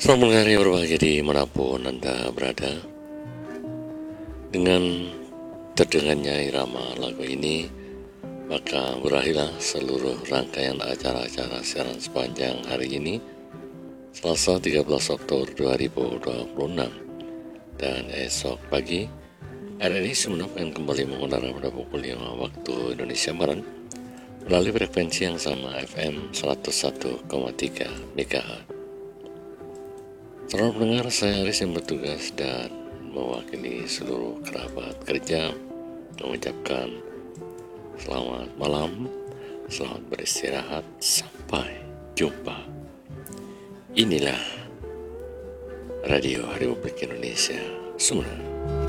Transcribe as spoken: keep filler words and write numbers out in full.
Selamat mendengar berbahagia dimanapun Anda berada. Dengan terdengarnya irama lagu ini, maka berakhirlah seluruh rangkaian acara-acara siaran sepanjang hari ini, Selasa tiga belas Oktober dua ribu dua puluh enam. Dan esok pagi, R R I Sumeneb akan kembali mengudara pada pukul lima waktu Indonesia Barat melalui frekuensi yang sama F M seratus satu koma tiga MHz. Selamat pendengar, saya Aris yang bertugas dan mewakili seluruh kerabat kerja mengucapkan selamat malam, selamat beristirahat, sampai jumpa. Inilah Radio Republik Indonesia Sumeneb.